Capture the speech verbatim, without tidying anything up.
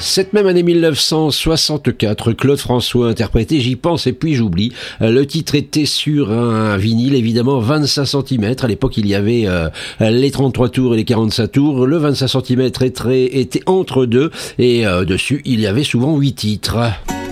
Cette même année mille neuf cent soixante-quatre, Claude François interprétait J'y pense et puis j'oublie. Le titre était sur un vinyle, évidemment vingt-cinq centimètres. À l'époque, il y avait euh, les trente-trois tours et les quarante-cinq tours. Le vingt-cinq centimètres était entre deux et euh, dessus, il y avait souvent huit titres.